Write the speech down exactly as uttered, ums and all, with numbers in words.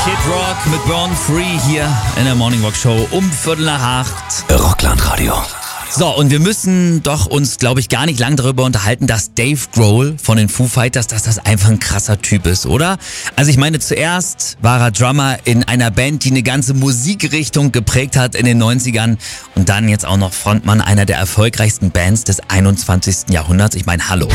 Kid Rock mit Born Free hier in der Morning Rock Show um Viertel nach acht. Rockland-Radio. So, und wir müssen doch uns, glaube ich, gar nicht lang darüber unterhalten, dass Dave Grohl von den Foo Fighters, dass das einfach ein krasser Typ ist, oder? Also ich meine, zuerst war er Drummer in einer Band, die eine ganze Musikrichtung geprägt hat in den neunzigern und dann jetzt auch noch Frontmann einer der erfolgreichsten Bands des einundzwanzigsten Jahrhunderts. Ich meine, hallo.